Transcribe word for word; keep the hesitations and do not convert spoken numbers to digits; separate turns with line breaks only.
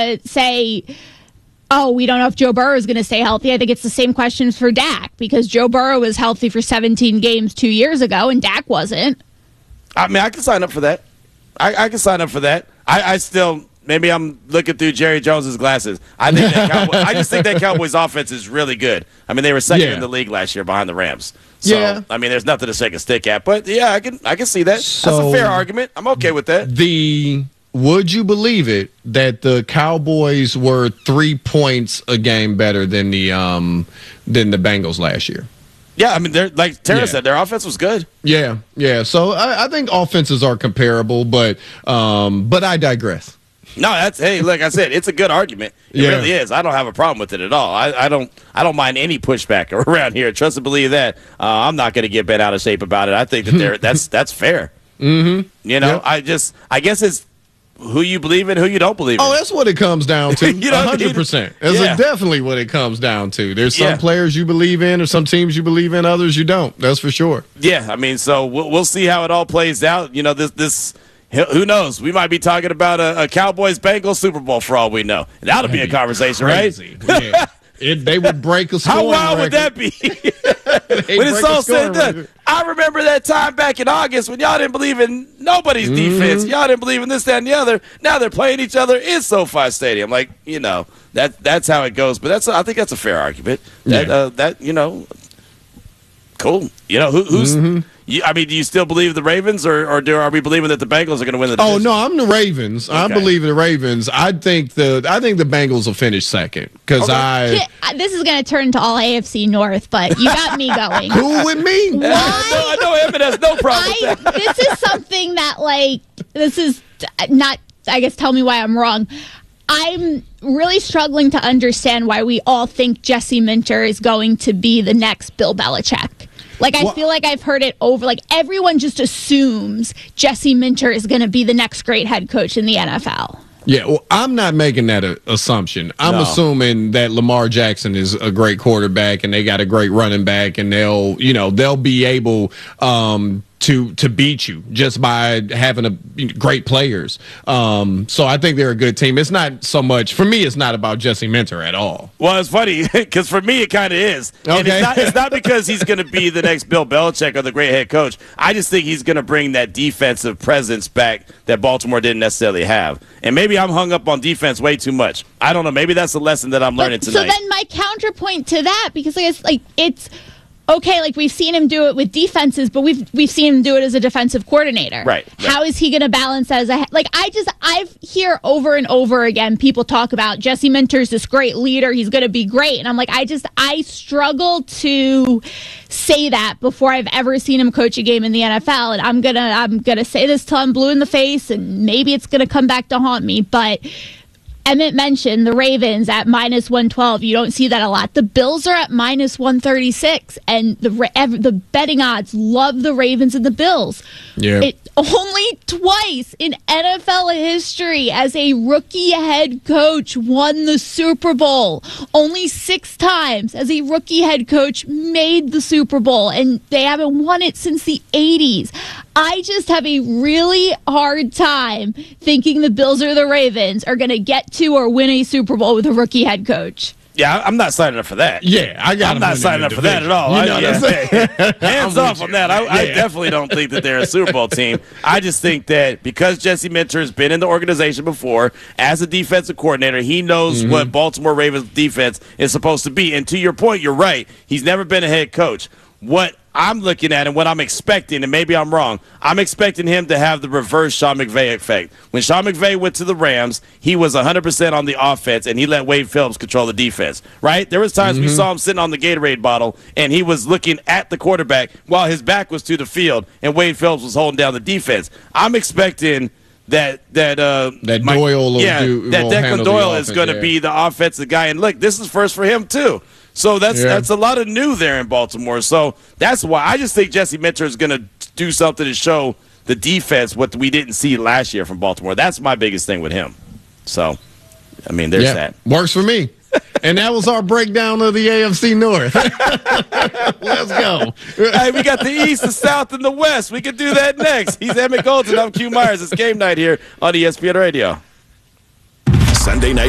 to say, oh, we don't know if Joe Burrow is going to stay healthy. I think it's the same questions for Dak, because Joe Burrow was healthy for seventeen games two years ago, and Dak wasn't.
I mean, I can sign up for that. I, I can sign up for that. I, I still, maybe I'm looking through Jerry Jones's glasses. I think that Cowboy, I just think that Cowboys offense is really good. I mean, they were second
Yeah.
in the league last year behind the Rams. So,
Yeah.
I mean, there's nothing to shake a stick at. But, yeah, I can I can see that.
So-
That's a fair argument. I'm okay with that.
The would you believe it that the Cowboys were three points a game better than the um than the Bengals last year?
Yeah, I mean, they're like Tara
Yeah.
said, their offense was good.
Yeah, yeah. So I, I think offenses are comparable, but um, but I digress.
No, that's hey, like I said, it's a good argument. It
Yeah.
really is. I don't have a problem with it at all. I, I don't I don't mind any pushback around here. Trust and believe that. Uh, I'm not going to get bent out of shape about it. I think that they're that's that's fair.
Mm-hmm.
You know,
Yep.
I just I guess it's who you believe in, who you don't believe in.
Oh, that's what it comes down to.
You know what I
one
mean?
hundred percent. That's
Yeah.
definitely what it comes down to. There's some
Yeah.
players you believe in, or some teams you believe in, others you don't. That's for sure.
Yeah, I mean, so we'll, we'll see how it all plays out. You know, this this who knows? We might be talking about a, a Cowboys Bengals Super Bowl for all we know. That'll be a conversation,
Crazy.
right?
Yeah. It, they would break a scoring
How wild would that
record.
be?
They'd
When it's
break a
all said
scoring
and done,
record.
I remember that time back in August when y'all didn't believe in nobody's
Mm-hmm.
defense. Y'all didn't believe in this, that, and the other. Now they're playing each other in SoFi Stadium. Like, you know, that that's how it goes. But that's I think that's a fair argument. That
Yeah.
uh, that you know, cool. You know, who, who's?
Mm-hmm.
You, I mean, do you still believe the Ravens, or or do, are we believing that the Bengals are going to win the
Oh
division?
no, I'm the Ravens. I
Okay.
believe the Ravens. I think the I think the Bengals will finish second because
Okay.
I
Yeah, This is going to turn to all A F C North, but you got me going.
who with me.
No, I know Evan has no problem
I,
with that.
this is something that, like, this is not, I guess, tell me why I'm wrong. I'm really struggling to understand why we all think Jesse Minter is going to be the next Bill Belichick. Like, I
Well-
feel like I've heard it over. Like, everyone just assumes Jesse Minter is going to be the next great head coach in the N F L.
Yeah, well, I'm not making that a, assumption. I'm
No.
assuming that Lamar Jackson is a great quarterback and they got a great running back, and they'll, you know, they'll be able um, to to beat you just by having a great players. Um, so I think they're a good team. It's not so much for me. It's not about Jesse Minter at all.
Well, it's funny because for me it kind of is. And
Okay.
it's not, it's not because he's going to be the next Bill Belichick or the great head coach. I just think he's going to bring that defensive presence back that Baltimore didn't necessarily have. And maybe I'm hung up on defense way too much. I don't know. Maybe that's the lesson that I'm learning
But,
tonight.
so then my counterpoint to that, because like it's like it's okay, like we've seen him do it with defenses, but we've we've seen him do it as a defensive coordinator.
Right, right.
How is he going to balance as a like? I just I've hear over and over again people talk about Jesse Minter's this great leader. He's going to be great, and I'm like, I just I struggle to say that before I've ever seen him coach a game in the N F L, and I'm gonna I'm gonna say this till I'm blue in the face, and maybe it's going to come back to haunt me, but. Emmett mentioned the Ravens at minus one twelve. You don't see that a lot. The Bills are at minus one thirty-six, and the Ra- ev- the betting odds love the Ravens and the Bills.
Yeah.
It only twice in N F L history as a rookie head coach won the Super Bowl. Only six times as a rookie head coach made the Super Bowl, and they haven't won it since the eighties. I just have a really hard time thinking the Bills or the Ravens are going to get to or win a Super Bowl with a rookie head coach.
yeah, I- I'm not signing up for that.
Yeah, I got.
I'm not signing up for that at all.
You
I-
know
yeah,
what I'm saying?
Hands
I'm
off
with
on
you.
that. I, I
Yeah.
definitely don't think that they're a Super Bowl team. I just think that because Jesse Minter has been in the organization before as a defensive coordinator, he knows
Mm-hmm.
what Baltimore Ravens defense is supposed to be. And to your point, you're right. He's never been a head coach. What I'm looking at and what I'm expecting, and maybe I'm wrong, I'm expecting him to have the reverse Sean McVay effect. When Sean McVay went to the Rams, he was one hundred percent on the offense, and he let Wade Phillips control the defense, right? There was times we saw him sitting on the Gatorade bottle, and he was looking at the quarterback while his back was to the field, and Wade Phillips was holding down the defense. I'm expecting that that uh,
That
my-
Doyle will
yeah,
do-
that
will
Declan
handle the
Doyle is
offense,
going to
yeah.
be the offensive guy. And look, this is first for him too. So that's
Yeah.
that's a lot of new there in Baltimore. So that's why I just think Jesse Minter is going to do something to show the defense what we didn't see last year from Baltimore. That's my biggest thing with him. So, I mean, there's
Yeah,
that.
works for me. And that was our breakdown of the A F C North. Let's go.
Hey, we got the East, the South, and the West. We could do that next. He's Emmett Golden. I'm Q Myers. It's game night here on E S P N Radio.
Sunday night